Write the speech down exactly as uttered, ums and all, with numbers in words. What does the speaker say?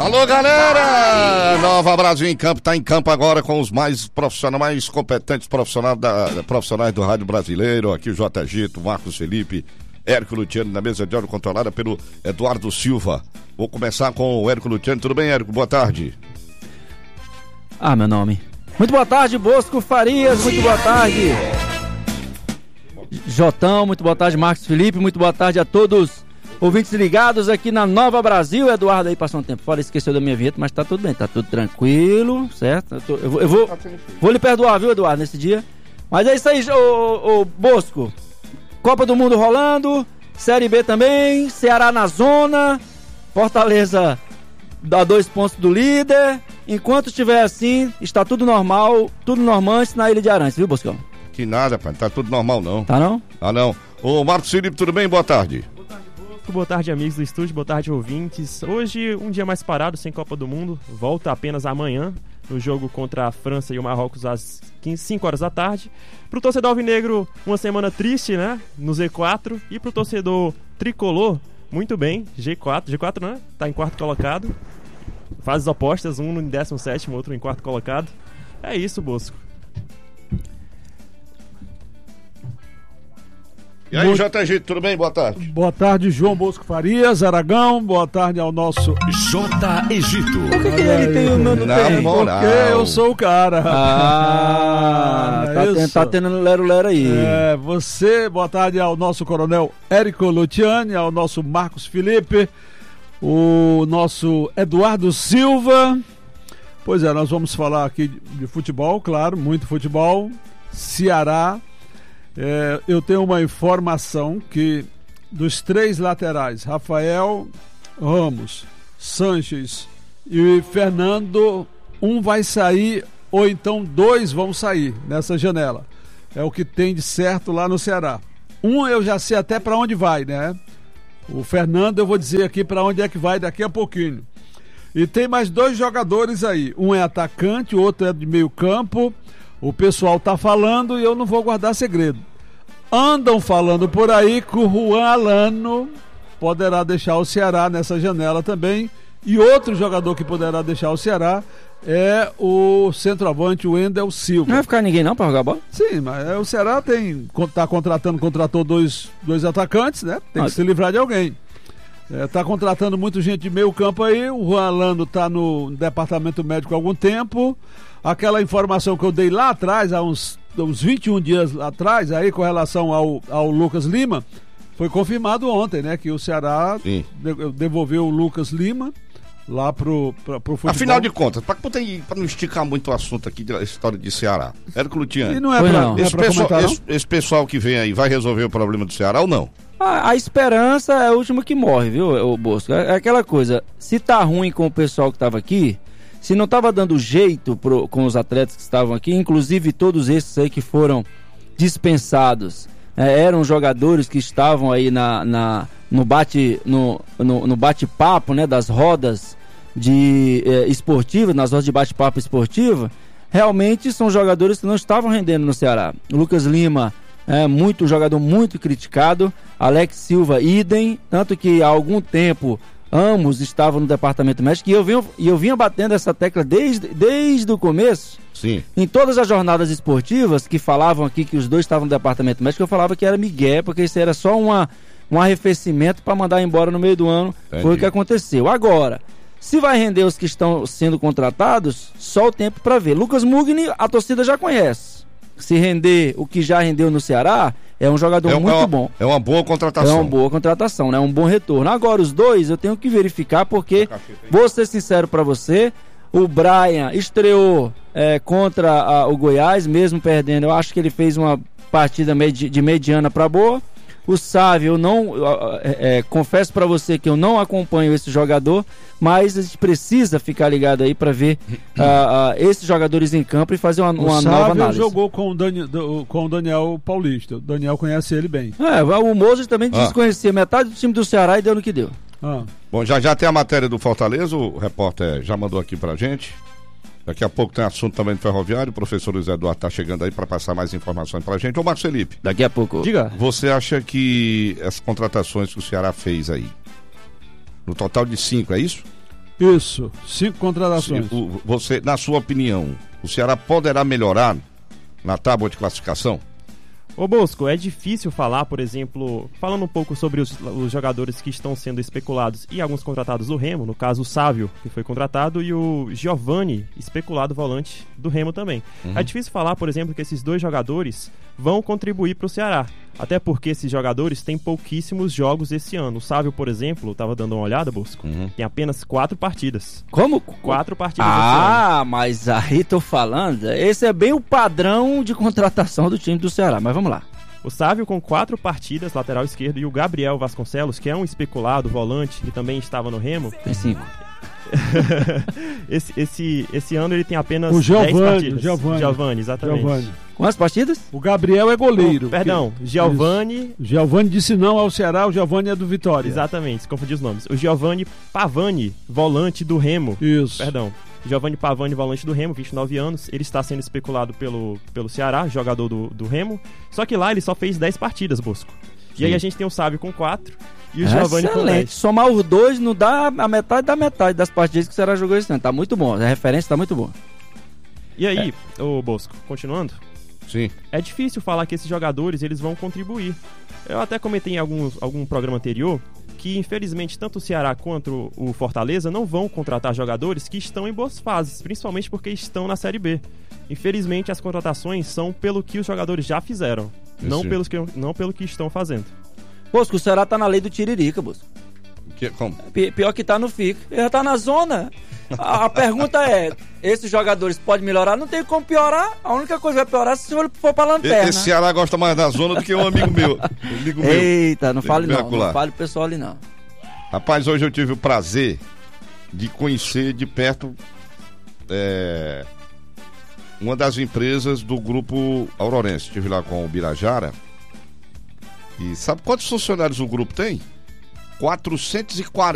Alô, galera! Nova Brasil em Campo, tá em campo agora com os mais profissionais, mais competentes profissionais, da, profissionais do rádio brasileiro. Aqui o J. Gito, Marcos Felipe, Érico Luciano, na mesa de áudio controlada pelo Eduardo Silva. Vou começar com o Érico Luciano. Tudo bem, Érico? Boa tarde. Ah, meu nome. Muito boa tarde, Bosco Farias. Muito boa tarde, Jotão. Muito boa tarde, Marcos Felipe. Muito boa tarde a todos ouvintes ligados aqui na Nova Brasil. Eduardo aí passou um tempo fora, esqueceu da minha vinheta, mas tá tudo bem, tá tudo tranquilo, certo? Eu, tô, eu, vou, eu vou, vou lhe perdoar, viu, Eduardo, nesse dia. Mas é isso aí, ô, ô, Bosco. Copa do Mundo rolando, Série B também, Ceará na zona, Fortaleza dá dois pontos do líder. Enquanto estiver assim, está tudo normal, tudo normante na Ilha de Arantes, viu, Boscão? Que nada, pai, tá tudo normal não. Tá não? Ah, não. Ô, Marcos Felipe, tudo bem? Boa tarde. Boa tarde, amigos do estúdio, boa tarde, ouvintes. Hoje, um dia mais parado, sem Copa do Mundo. Volta apenas amanhã, no jogo contra a França e o Marrocos, às cinco horas da tarde. Pro torcedor alvinegro, uma semana triste, né? No Z quatro. E pro torcedor tricolor, muito bem, G quatro. G quatro, né? Tá em quarto colocado. Fases opostas, um em décimo sétimo, outro em quarto colocado. É isso, Bosco. E aí, J G, tudo bem? Boa tarde. Boa tarde, João Bosco Farias, Aragão. Boa tarde ao nosso J. Egito. Por que, que ele tem o meu não tem? Moral. Porque eu sou o cara. Ah, é tá, isso? tendo, tá tendo lero-lero aí. É, você, boa tarde ao nosso coronel Érico Luciani, ao nosso Marcos Felipe, o nosso Eduardo Silva. Pois é, nós vamos falar aqui de, de futebol, claro, muito futebol. Ceará. É, eu tenho uma informação que dos três laterais, Rafael, Ramos, Sanches e Fernando, um vai sair ou então dois vão sair nessa janela. É o que tem de certo lá no Ceará. Um eu já sei até para onde vai, né? O Fernando eu vou dizer aqui para onde é que vai daqui a pouquinho. E tem mais dois jogadores aí. Um é atacante, o outro é de meio campo. O pessoal tá falando e eu não vou guardar segredo. Andam falando por aí que o Juan Alano poderá deixar o Ceará nessa janela também. E outro jogador que poderá deixar o Ceará é o centroavante, o Wendel Silva. Não vai ficar ninguém não pra jogar bola? Sim, mas é, o Ceará tem, tá contratando, contratou dois, dois atacantes, né? Tem ah, que se livrar de alguém. É, tá contratando muita gente de meio campo aí. O Juan Alano tá no departamento médico há algum tempo. Aquela informação que eu dei lá atrás, há uns, uns vinte e um dias atrás, aí com relação ao, ao Lucas Lima, foi confirmado ontem, né? Que o Ceará de, devolveu o Lucas Lima lá pro, pra, pro futebol. Afinal de contas, para não esticar muito o assunto aqui da história de Ceará, Érico Luciano, e não é pra, não. Esse, não é pessoal, comentar, esse, esse pessoal que vem aí vai resolver o problema do Ceará ou não? A, a esperança é a última que morre, viu, o Bosco? É, é aquela coisa, se tá ruim com o pessoal que tava aqui, se não tava dando jeito pro, com os atletas que estavam aqui, inclusive todos esses aí que foram dispensados, é, eram jogadores que estavam aí na, na, no bate no, no, no bate-papo, né, das rodas de é, esportivas, nas rodas de bate-papo esportiva, realmente são jogadores que não estavam rendendo no Ceará. O Lucas Lima é muito jogador muito criticado, Alex Silva idem, tanto que há algum tempo ambos estavam no departamento médico e eu vinha, e eu vinha batendo essa tecla desde, desde o começo. Sim. Em todas as jornadas esportivas que falavam aqui que os dois estavam no departamento médico, eu falava que era migué, porque isso era só uma, um arrefecimento para mandar embora no meio do ano. Entendi. Foi o que aconteceu. Agora, se vai render os que estão sendo contratados, só o tempo para ver. Lucas Mugni, a torcida já conhece. Se render o que já rendeu no Ceará, é um jogador é, muito é uma, bom. É uma boa contratação. É uma boa contratação, né? Um bom retorno. Agora, os dois eu tenho que verificar, porque, vou ser sincero pra você, o Brian estreou é, contra a, o Goiás, mesmo perdendo. Eu acho que ele fez uma partida medi- de mediana pra boa. O Sávio, eu não é, é, confesso pra você que eu não acompanho esse jogador, mas a gente precisa ficar ligado aí pra ver uh, uh, esses jogadores em campo e fazer uma, uma o nova análise. O jogou com o, Dani, do, com o Daniel Paulista. O Daniel conhece ele bem. É, o Moses também ah. desconhecia metade do time do Ceará e deu no que deu. Ah. Bom, já já tem a matéria do Fortaleza, o repórter já mandou aqui pra gente. Daqui a pouco tem assunto também do Ferroviário. O professor Luiz Eduardo está chegando aí para passar mais informações para a gente. Ô, Marcos Felipe. Daqui a pouco. Diga. Você acha que as contratações que o Ceará fez aí, no total de cinco, é isso? Isso, cinco contratações. Se, o, você, na sua opinião, o Ceará poderá melhorar na tábua de classificação? Ô Bosco, é difícil falar, por exemplo, falando um pouco sobre os, os jogadores que estão sendo especulados e alguns contratados do Remo, no caso o Sávio, que foi contratado, e o Giovani, especulado volante do Remo também. Uhum. É difícil falar, por exemplo, que esses dois jogadores vão contribuir para o Ceará, até porque esses jogadores têm pouquíssimos jogos esse ano. O Sávio, por exemplo, estava dando uma olhada, Bosco, uhum. tem apenas quatro partidas. Como? Quatro partidas ah, esse ano. Ah, mas aí tô falando, esse é bem o padrão de contratação do time do Ceará, mas vamos lá. O Sávio com quatro partidas, lateral esquerdo, e o Gabriel Vasconcelos, que é um especulado volante, que também estava no Remo. Tem cinco. esse, esse, esse ano ele tem apenas o Giovani, dez partidas. O Giovani. Giovani, exatamente. Giovani. Quantas partidas? O Gabriel é goleiro. Oh, perdão, que... Giovani... Isso. Giovani disse não ao Ceará, o Giovani é do Vitória. Exatamente, se confundi os nomes. O Giovani Pavani, volante do Remo. Isso. Perdão. Giovani Pavani, volante do Remo, vinte e nove anos. Ele está sendo especulado pelo, pelo Ceará, jogador do, do Remo. Só que lá ele só fez dez partidas, Bosco. E Sim. aí a gente tem o Sávio com quatro e o Giovani com dez. Somar os dois não dá a metade da metade das partidas que o Ceará jogou esse ano. Tá muito bom, a referência tá muito boa. E aí, é. ô Bosco, continuando? Sim. É difícil falar que esses jogadores eles vão contribuir. Eu até comentei em alguns, algum programa anterior que, infelizmente, tanto o Ceará quanto o Fortaleza não vão contratar jogadores que estão em boas fases, principalmente porque estão na Série B. Infelizmente, as contratações são pelo que os jogadores já fizeram, não, pelos que, não pelo que estão fazendo. Bosco, o Ceará tá na lei do Tiririca, Bosco. Que, como? Pior que tá no F I C. Ele já tá na zona. A, a pergunta é, esses jogadores podem melhorar? Não tem como piorar. A única coisa que vai piorar é se ele for pra lanterna. Esse Ceará gosta mais da zona do que um amigo meu. Um amigo Eita, meu. não fale não. Não fale o pessoal ali não. Rapaz, hoje eu tive o prazer de conhecer de perto é, uma das empresas do grupo Aurorense. Estive lá com o Birajara. E sabe quantos funcionários o grupo tem? quatrocentos e quarenta.